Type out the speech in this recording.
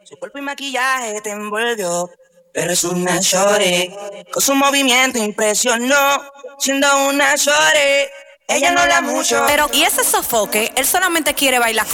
Su cuerpo y maquillaje te envolvió. Pero es una shorty, con su movimiento impresionó. Siendo una shorty, ella no la mucho. Pero, ¿y ese sofoque? Él solamente quiere bailar